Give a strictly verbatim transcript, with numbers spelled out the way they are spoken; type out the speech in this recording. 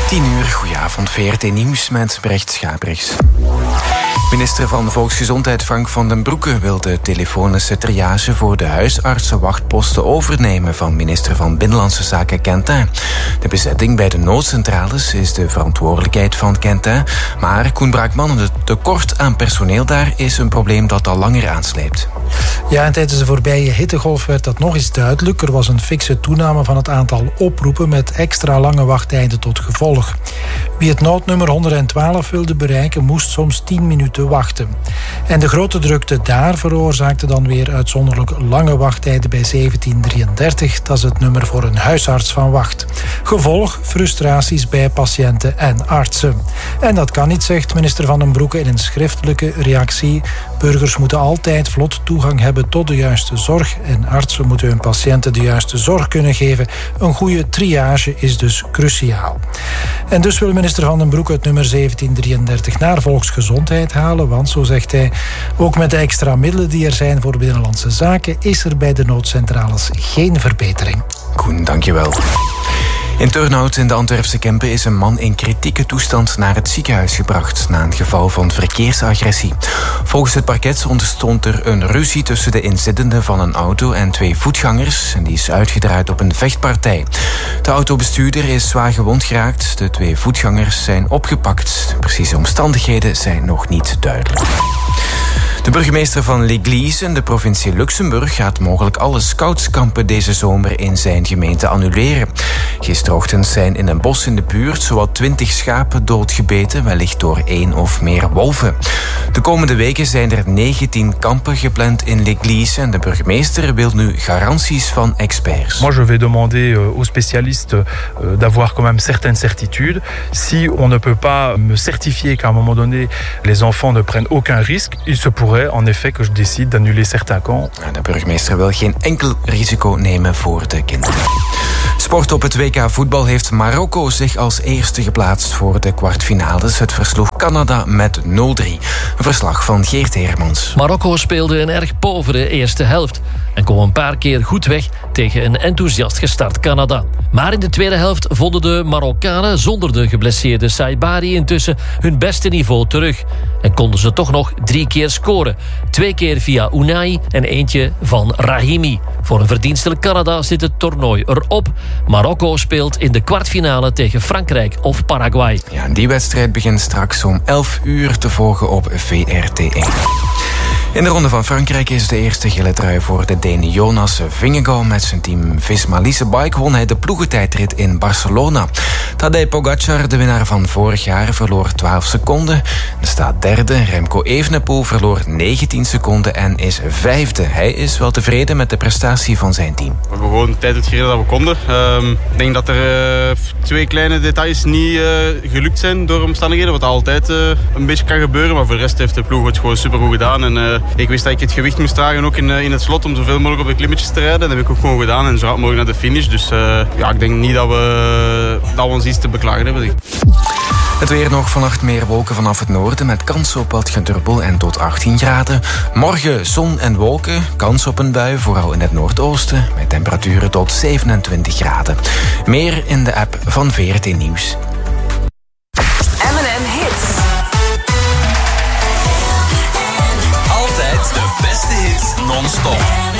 tien uur, goedenavond, V R T Nieuws met Brecht Schabrichs. Minister van Volksgezondheid Frank van den Broeke wil de telefonische triage voor de huisartsenwachtposten overnemen van minister van Binnenlandse Zaken Quentin. De bezetting bij de noodcentrales is de verantwoordelijkheid van Quentin, maar Koen Braakman, het tekort aan personeel daar is een probleem dat al langer aansleept. Ja, en tijdens de voorbije hittegolf werd dat nog eens duidelijk. Er was een fikse toename van het aantal oproepen met extra lange wachttijden tot gevolg. Wie het noodnummer honderdtwaalf wilde bereiken, moest soms tien minuten wachten. En de grote drukte daar veroorzaakte dan weer uitzonderlijk lange wachttijden bij zeventien drieëndertig. Dat is het nummer voor een huisarts van wacht. Gevolg, frustraties bij patiënten en artsen. En dat kan niet, zegt minister Van den Broeke in een schriftelijke reactie. Burgers moeten altijd vlot toegang hebben tot de juiste zorg en artsen moeten hun patiënten de juiste zorg kunnen geven. Een goede triage is dus cruciaal. En dus wil minister Van den Broeke het nummer zeventien drieëndertig naar volksgezondheid halen, want, zo zegt hij, ook met de extra middelen die er zijn voor Binnenlandse Zaken is er bij de noodcentrales geen verbetering. Koen, dankjewel. In Turnhout in de Antwerpse Kempen is een man in kritieke toestand naar het ziekenhuis gebracht na een geval van verkeersagressie. Volgens het parket ontstond er een ruzie tussen de inzittenden van een auto en twee voetgangers en die is uitgedraaid op een vechtpartij. De autobestuurder is zwaar gewond geraakt, de twee voetgangers zijn opgepakt. De precieze omstandigheden zijn nog niet duidelijk. De burgemeester van L'Église in de provincie Luxemburg gaat mogelijk alle scoutskampen deze zomer in zijn gemeente annuleren. Gisterochtend zijn in een bos in de buurt zowat twintig schapen doodgebeten, wellicht door één of meer wolven. De komende weken zijn er negentien kampen gepland in L'Église en de burgemeester wil nu garanties van experts. Moi, je vais demander aux spécialistes d'avoir quand même certaines certitudes. Si on ne peut pas me certifier qu'à un moment donné les enfants ne prennent aucun risque, il se pourrait en effet que je décide d'annuler certains camps. De burgemeester wil geen enkel risico nemen voor de kinderen. Sport op het W K voetbal heeft Marokko zich als eerste geplaatst voor de kwartfinales. Het versloeg Canada met nul drie. Een verslag van Geert Heermans. Marokko speelde een erg povere eerste helft en kwam een paar keer goed weg tegen een enthousiast gestart Canada. Maar in de tweede helft vonden de Marokkanen zonder de geblesseerde Saibari intussen hun beste niveau terug. En konden ze toch nog drie keer scoren. Twee keer via Unai en eentje van Rahimi. Voor een verdienstelijk Canada zit het toernooi erop. Marokko speelt in de kwartfinale tegen Frankrijk of Paraguay. Ja, die wedstrijd begint straks om elf uur te volgen op V R T één. In de Ronde van Frankrijk is de eerste gele trui voor de Deen Jonas Vingegaard. Met zijn team Visma Lease Bike won hij de ploegentijdrit in Barcelona. Tadej Pogacar, de winnaar van vorig jaar, verloor twaalf seconden. Er staat derde. Remco Evenepoel verloor negentien seconden en is vijfde. Hij is wel tevreden met de prestatie van zijn team. We hebben gewoon tijd gereden dat we konden. Uh, ik denk dat er uh, twee kleine details niet uh, gelukt zijn door omstandigheden. Wat altijd uh, een beetje kan gebeuren. Maar voor de rest heeft de ploeg het gewoon supergoed gedaan. En, uh, ik wist dat ik het gewicht moest dragen ook in, uh, in het slot om zoveel mogelijk op de klimmetjes te rijden. Dat heb ik ook gewoon gedaan en zo hard mogelijk naar de finish. Dus uh, ja, ik denk niet dat we, dat we ons iets te beklagen hebben. Het weer nog, vannacht meer wolken vanaf het noorden met kans op wat gedruppel en tot achttien graden. Morgen zon en wolken, kans op een bui, vooral in het noordoosten, met temperaturen tot zevenentwintig graden. Meer in de app van V R T Nieuws. M en M Hits. Altijd de beste hits non-stop.